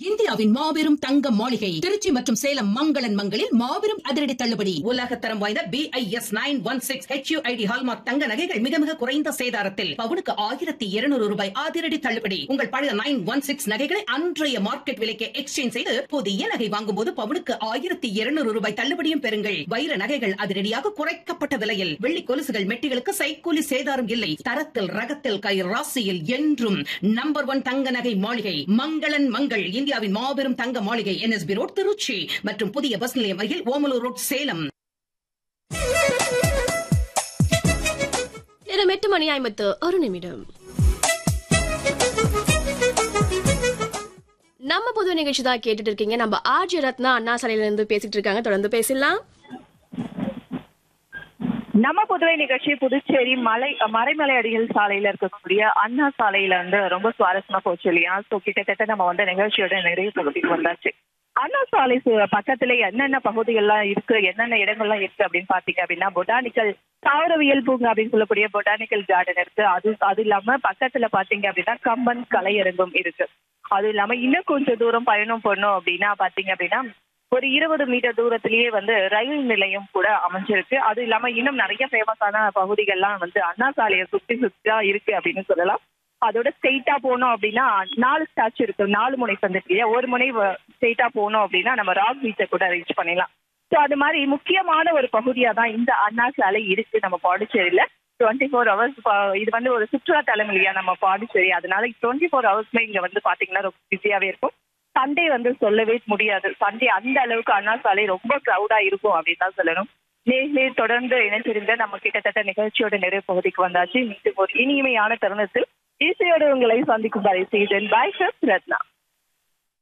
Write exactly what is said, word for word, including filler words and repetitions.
இந்தியாவின் மாபெரும் தங்க மாளிகை திருச்சி மற்றும் சேலம் மங்களன் மங்களில் மாபெரும் அதிரடி தள்ளுபடி. உலகத்தரம் வாய்ந்த B I S nine one six H you I D hallmark தங்க நகைகள் மிக மிக குறைந்த சேதாரத்தில் பவுனுக்கு ஆயிரத்தி இருநூறு ரூபாய் அதிரடி தள்ளுபடி. உங்கள் பழைய நைன் ஒன் சிக்ஸ் நகைகளை அன்றைய மார்க்கெட் விலைக்கு எக்ஸ்சேஞ்ச் செய்து புதிய நகை வாங்கும் போது பவுனுக்கு ஆயிரத்தி இருநூறு ரூபாய் தள்ளுபடியும் பெறுங்கள். வைர நகைகள் அதிரடியாக குறைக்கப்பட்ட விலையில். வெள்ளி கொலுசுகள் மெட்டிகளுக்கு சைக்கூலி சேதாரம் இல்லை. தரத்தில் ரகத்தில் கை ராசியில் என்றும் நம்பர் ஒன் தங்க நகை மாளிகை மங்களன் மங்கள். இந்தியாவின் மாபெரும் தங்க மாளிகை N S B road Trichy மற்றும் புதிய பஸ் நிலையம் அருகில் ஓமலூர் ரோட் சேலம். நேரம் எட்டு மணி ஐம்பத்து ஒரு நிமிடம். நம்ம பொது நிகழ்ச்சி தான் கேட்டுட்டு இருக்கீங்க. நம்ம ஆர்ஜி ரத்னா அண்ணா சாலையில இருந்து பேசிட்டு இருக்காங்க. தொடர்ந்து பேசலாம். நம்ம புதுவை நிகழ்ச்சி புதுச்சேரி மலை மறைமலை அடிகள் சாலையில இருக்கக்கூடிய அண்ணா சாலையில வந்து ரொம்ப சுவாரஸ்யமா போச்சு இல்லையா? சோ கிட்டத்தட்ட நம்ம வந்து நிகழ்ச்சியோட நிறைய பகுதிக்கு வந்தாச்சு. அண்ணா சாலை பக்கத்துல என்னென்ன பகுதிகள்லாம் இருக்கு, என்னென்ன இடங்கள்லாம் இருக்கு அப்படின்னு பாத்தீங்க அப்படின்னா, பொட்டானிக்கல் தாவரவியல் பூங்கா அப்படின்னு சொல்லக்கூடிய பொட்டானிக்கல் கார்டன் இருக்கு. அது அது இல்லாம பக்கத்துல பாத்தீங்க அப்படின்னா கம்பன் கலையரங்கம் இருக்கு. அது இல்லாம இன்னும் கொஞ்சம் தூரம் பயணம் பண்ணோம் அப்படின்னா பாத்தீங்க அப்படின்னா ஒரு இருபது மீட்டர் தூரத்திலேயே வந்து ரயில் நிலையம் கூட அமைஞ்சிருக்கு. அது இல்லாம இன்னும் நிறைய ஃபேமஸான பகுதிகள்லாம் வந்து அண்ணா சாலையை சுத்தி சுத்தியா இருக்கு அப்படின்னு சொல்லலாம். அதோட ஸ்ட்ரெயிட்டா போனோம் அப்படின்னா நாலு ஸ்டாச்சு இருக்கு. நாலு முனை சந்திப்பிலேயே ஒரு முனை ஸ்ட்ரெயிட்டா போனோம் அப்படின்னா நம்ம ராக் பீச்சை கூட ரீச் பண்ணிடலாம். ஸோ அது மாதிரி முக்கியமான ஒரு பகுதியா தான் இந்த அண்ணா சாலை இருக்கு நம்ம பாண்டிச்சேரியில. டுவெண்ட்டி ஃபோர் ஹவர்ஸ் இது வந்து ஒரு சுற்றுலா தலம் இல்லையா நம்ம பாண்டிச்சேரி. அதனால டுவெண்ட்டி ஃபோர் ஹவர்ஸ்மே இங்க வந்து பாத்தீங்கன்னா ரொம்ப பிஸியாவே இருக்கும். சண்டே வந்து சொல்லவே முடியாது. சண்டே அந்த அளவுக்கு அண்ணா சாலை ரொம்ப கிரௌடா இருக்கும் அப்படின்னு தான் சொல்லணும். நேரிலே தொடர்ந்து இணைந்திருந்த நம்ம கிட்டத்தட்ட நிகழ்ச்சியோட நிறைய பகுதிக்கு வந்தாச்சு. மீண்டும் ஒரு இனிமையான தருணத்தில் இசையோடு உங்களை சந்திக்கும் வரை செய்தேன். பாய் ரத்னா.